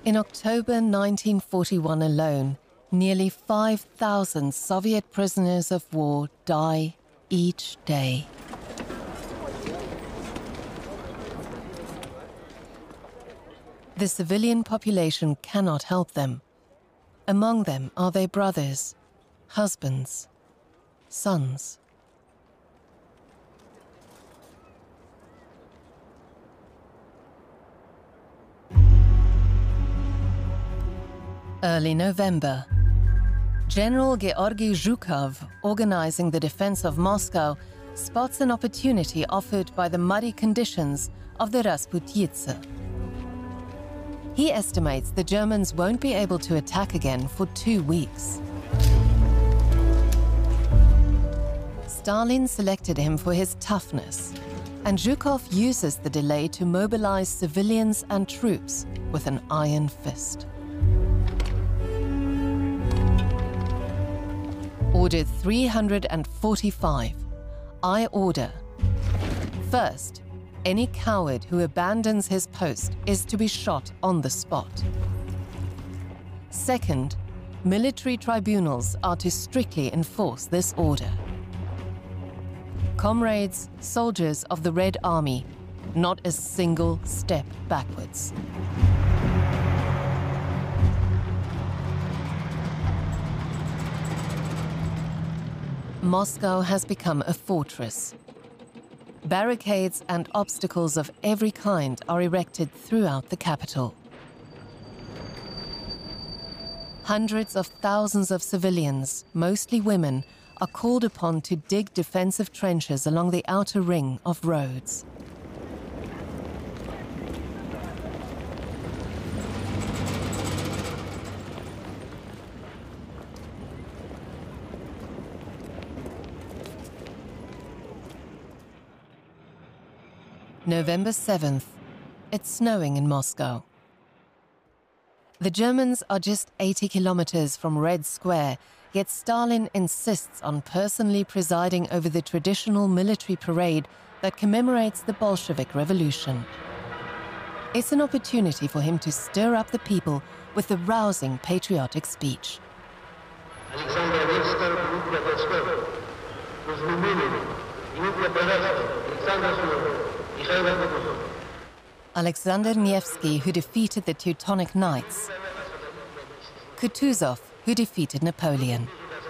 In October 1941 alone, nearly 5,000 Soviet prisoners of war die each day. The civilian population cannot help them. Among them are their brothers, husbands, sons. Early November. General Georgy Zhukov, organizing the defense of Moscow, spots an opportunity offered by the muddy conditions of the Rasputitsa. He estimates the Germans won't be able to attack again for 2 weeks. Stalin selected him for his toughness, and Zhukov uses the delay to mobilize civilians and troops with an iron fist. Order 345. I order. First, any coward who abandons his post is to be shot on the spot. Second, military tribunals are to strictly enforce this order. Comrades, soldiers of the Red Army, not a single step backwards. Moscow has become a fortress. Barricades and obstacles of every kind are erected throughout the capital. Hundreds of thousands of civilians, mostly women, are called upon to dig defensive trenches along the outer ring of roads. November 7th. It's snowing in Moscow. The Germans are just 80 kilometers from Red Square, yet Stalin insists on personally presiding over the traditional military parade that commemorates the Bolshevik Revolution. It's an opportunity for him to stir up the people with a rousing patriotic speech. Alexander Nevsky, who defeated the Teutonic Knights. Kutuzov, who defeated Napoleon.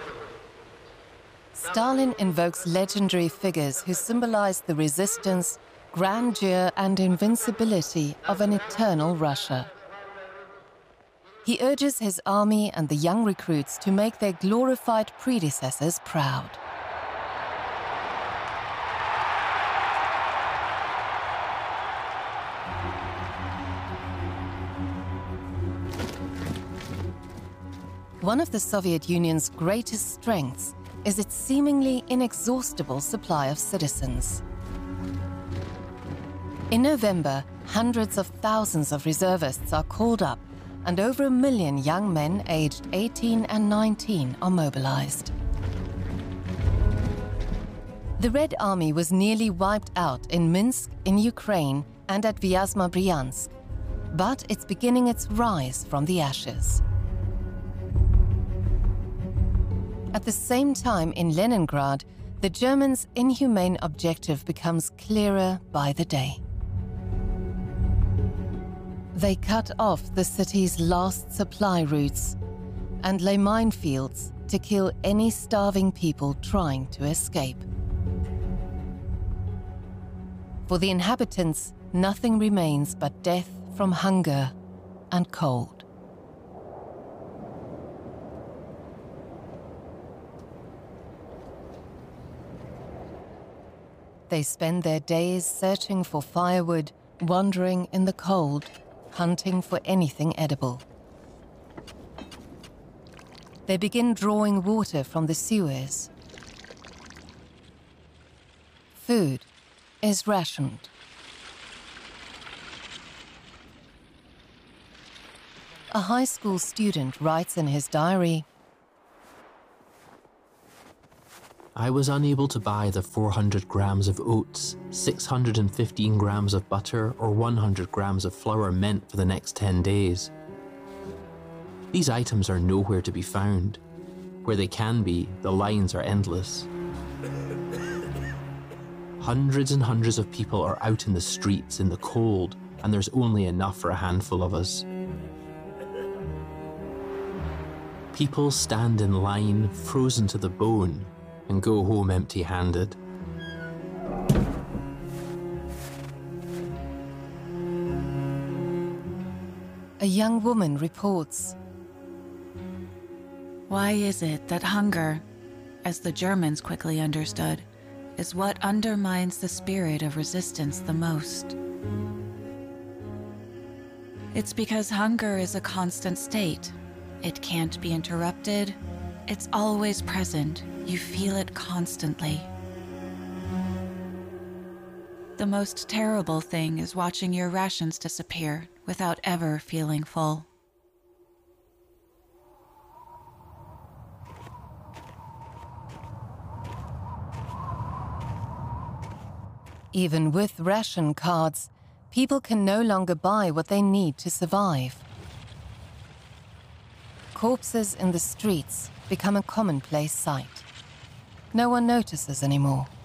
Stalin invokes legendary figures who symbolize the resistance, grandeur, and invincibility of an eternal Russia. He urges his army and the young recruits to make their glorified predecessors proud. One of the Soviet Union's greatest strengths is its seemingly inexhaustible supply of citizens. In November, hundreds of thousands of reservists are called up, and over 1 million young men aged 18 and 19 are mobilized. The Red Army was nearly wiped out in Minsk, in Ukraine, and at Vyazma Bryansk, but it's beginning its rise from the ashes. At the same time, in Leningrad, the Germans' inhumane objective becomes clearer by the day. They cut off the city's last supply routes and lay minefields to kill any starving people trying to escape. For the inhabitants, nothing remains but death from hunger and cold. They spend their days searching for firewood, wandering in the cold, hunting for anything edible. They begin drawing water from the sewers. Food is rationed. A high school student writes in his diary, I was unable to buy the 400 grams of oats, 615 grams of butter, or 100 grams of flour meant for the next 10 days. These items are nowhere to be found. Where they can be, the lines are endless. Hundreds and hundreds of people are out in the streets in the cold, and there's only enough for a handful of us. People stand in line, frozen to the bone, and go home empty-handed. A young woman reports. Why is it that hunger, as the Germans quickly understood, is what undermines the spirit of resistance the most? It's because hunger is a constant state. It can't be interrupted. It's always present. You feel it constantly. The most terrible thing is watching your rations disappear without ever feeling full. Even with ration cards, people can no longer buy what they need to survive. Corpses in the streets become a commonplace sight. No one notices anymore.